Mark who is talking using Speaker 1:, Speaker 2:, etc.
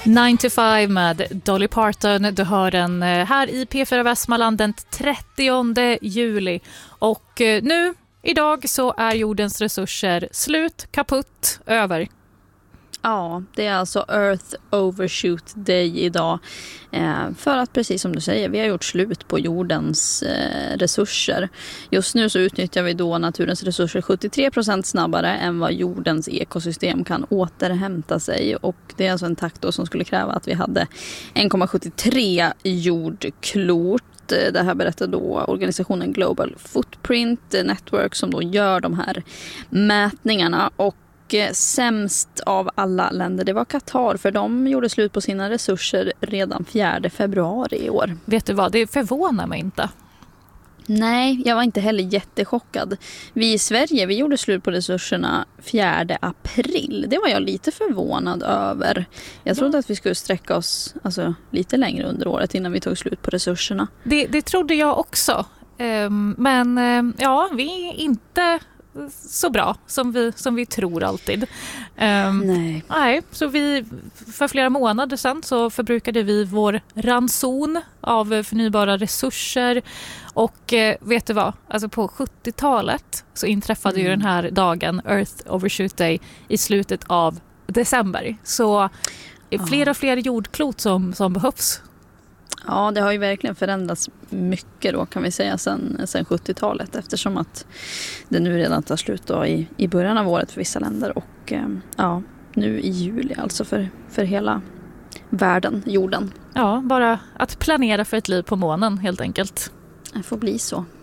Speaker 1: 9 to 5 med Dolly Parton. Du hör den här i P4 Västmanland den 30 juli. Och nu, idag, så är jordens resurser slut, kaputt, över.
Speaker 2: Ja, det är alltså Earth Overshoot Day idag. För att precis som du säger, vi har gjort slut på jordens resurser. Just nu så utnyttjar vi då naturens resurser 73% snabbare än vad jordens ekosystem kan återhämta sig. Och det är alltså en takt då som skulle kräva att vi hade 1,73 jordklot. Det här berättar då organisationen Global Footprint Network som då gör de här mätningarna. Och sämst av alla länder, det var Qatar, för de gjorde slut på sina resurser redan 4 februari i år.
Speaker 1: Vet du vad, det förvånar mig inte.
Speaker 2: Nej, jag var inte heller jättechockad. Vi i Sverige, vi gjorde slut på resurserna 4 april. Det var jag lite förvånad över. Jag trodde att vi skulle sträcka oss lite längre under året innan vi tog slut på resurserna.
Speaker 1: Det trodde jag också. Men ja, vi är inte så bra som vi tror alltid. Nej, så vi för flera månader sedan så förbrukade vi vår ranson av förnybara resurser. Och vet du vad? Alltså på 70-talet så inträffade ju den här dagen, Earth Overshoot Day, i slutet av december. Så fler och fler jordklot som behövs.
Speaker 2: Ja, det har ju verkligen förändrats mycket då, kan vi säga, sen 70-talet, eftersom att det nu redan tar slut då i början av året för vissa länder och nu i juli alltså för hela världen, jorden.
Speaker 1: Ja, bara att planera för ett liv på månen helt enkelt.
Speaker 2: Det får bli så.